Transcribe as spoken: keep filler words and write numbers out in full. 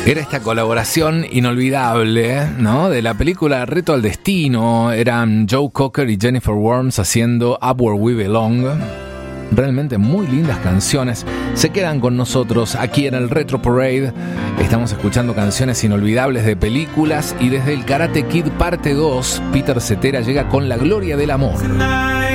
Era esta colaboración inolvidable, ¿no? De la película Reto al Destino. Eran Joe Cocker y Jennifer Warnes haciendo Up Where We Belong. Realmente muy lindas canciones. Se quedan con nosotros aquí en el Retro Parade. Estamos escuchando canciones inolvidables de películas. Y desde el Karate Kid parte dos, Peter Cetera llega con La Gloria del Amor.